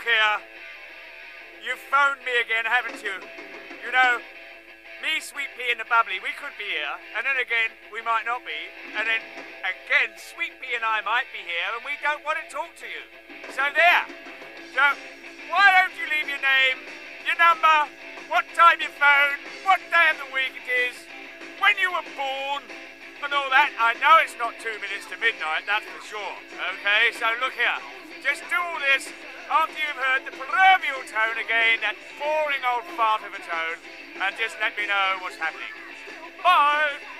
look here. You've phoned me again, haven't you? You know, me, Sweet Pea and the Bubbly, we could be here, and then again, we might not be, and then again, Sweet Pea and I might be here, and we don't want to talk to you. So there. So, why don't you leave your name, your number, what time you phoned, what day of the week it is, when you were born, and all that. I know it's not 2 minutes to midnight, that's for sure. Okay, so look here. Just do all this after you've heard the proverbial tone again, that boring old fart of a tone, and just let me know what's happening. Bye!